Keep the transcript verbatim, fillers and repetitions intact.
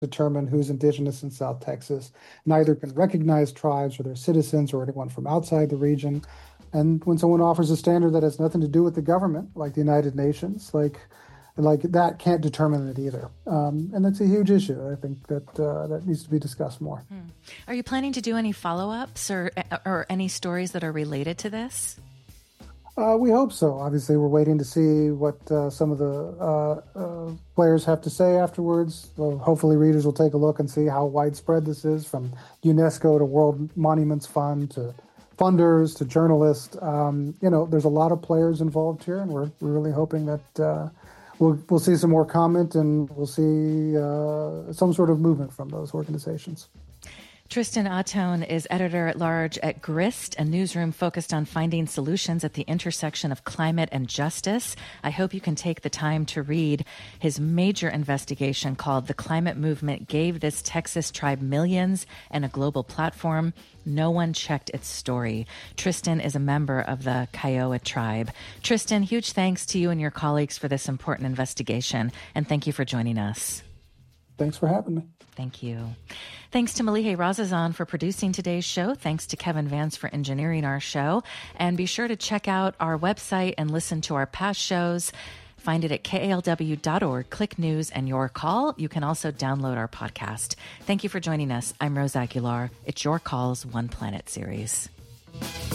determine who's indigenous in South Texas. Neither can recognize tribes or their citizens or anyone from outside the region. And when someone offers a standard that has nothing to do with the government, like the United Nations, like like that can't determine it either. Um, and that's a huge issue. I think that uh, that needs to be discussed more. Hmm. Are you planning to do any follow-ups or or any stories that are related to this? Uh, we hope so. Obviously, we're waiting to see what uh, some of the uh, uh, players have to say afterwards. Well, hopefully, readers will take a look and see how widespread this is, from UNESCO to World Monuments Fund to funders to journalists. Um, you know, there's a lot of players involved here, and we're, we're really hoping that uh, we'll we'll see some more comment and we'll see uh, some sort of movement from those organizations. Tristan Atone is editor-at-large at Grist, a newsroom focused on finding solutions at the intersection of climate and justice. I hope you can take the time to read his major investigation called "The Climate Movement Gave This Texas Tribe Millions and a Global Platform. No One Checked Its Story." Tristan is a member of the Kiowa tribe. Tristan, huge thanks to you and your colleagues for this important investigation, and thank you for joining us. Thanks for having me. Thank you. Thanks to Malihe Razazan for producing today's show. Thanks to Kevin Vance for engineering our show. And be sure to check out our website and listen to our past shows. Find it at K A L W dot org. Click News and Your Call. You can also download our podcast. Thank you for joining us. I'm Rose Aguilar. It's Your Call's One Planet series.